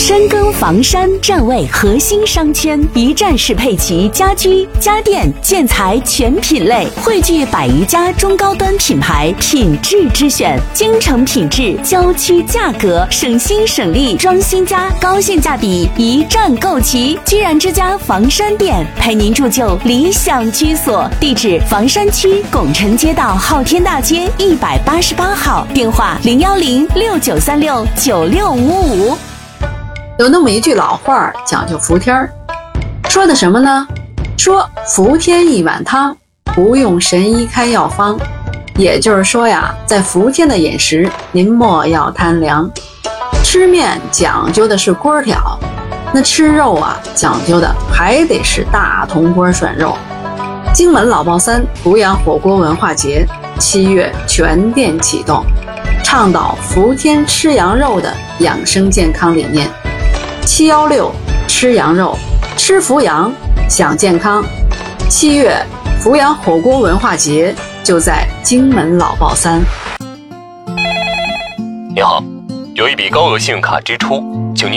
深耕房山，站位核心商圈，一站式配齐家居、家电、建材全品类，汇聚100余家中高端品牌，品质之选，京城品质，郊区价格，省心省力，装新家，高性价比，一站购齐。居然之家房山店，陪您铸就理想居所。地址：房山区拱辰街道昊天大街188号，电话01069369655。 有那么一句老话讲究服天儿，说的什么呢？说服天一碗汤，不用神医开药方。也就是说呀，在服天的饮食，您莫要贪凉。吃面讲究的是锅挑，那吃肉啊，讲究的还得是大铜锅涮肉。荆门老爆三福阳火锅文化节7月全店启动，倡导服天吃羊肉的养生健康理念。716吃羊肉，吃福阳，享健康。7月福阳火锅文化节就在荆门老爆三。 您好，有一笔高额信用卡支出，请您